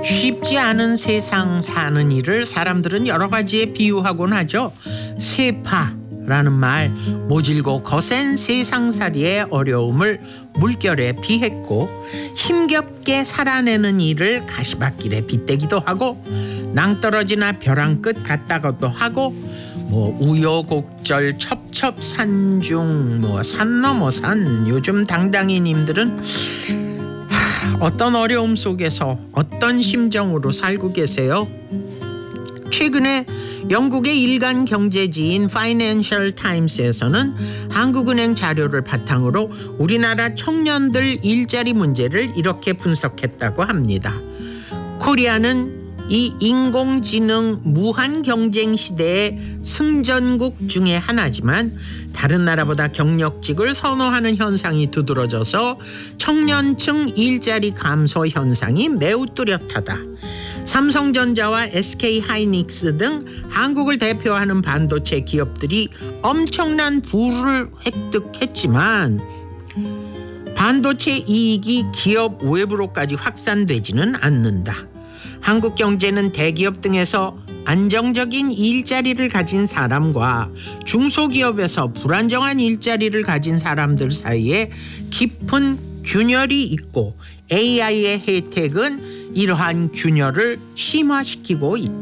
쉽지 않은 세상 사는 일을 사람들은 여러 가지에 비유하곤 하죠. 세파라는 말, 모질고 거센 세상살이의 어려움을 물결에 비했고 힘겹게 살아내는 일을 가시밭길에 빗대기도 하고 낭떠러지나 벼랑 끝 같다고도 하고 우여곡절 첩첩산중 산 넘어 산. 요즘 당당히님들은 어떤 어려움 속에서 어떤 심정으로 살고 계세요? 최근에 영국의 일간 경제지인 파이낸셜 타임스에서는 한국은행 자료를 바탕으로 우리나라 청년들 일자리 문제를 이렇게 분석했다고 합니다. 코리아는 이 인공지능 무한 경쟁 시대의 승전국 중에 하나지만 다른 나라보다 경력직을 선호하는 현상이 두드러져서 청년층 일자리 감소 현상이 매우 뚜렷하다. 삼성전자와 SK하이닉스 등 한국을 대표하는 반도체 기업들이 엄청난 부를 획득했지만 반도체 이익이 기업 외부로까지 확산되지는 않는다. 한국 경제는 대기업 등에서 안정적인 일자리를 가진 사람과 중소기업에서 불안정한 일자리를 가진 사람들 사이에 깊은 균열이 있고 AI의 혜택은 이러한 균열을 심화시키고 있다.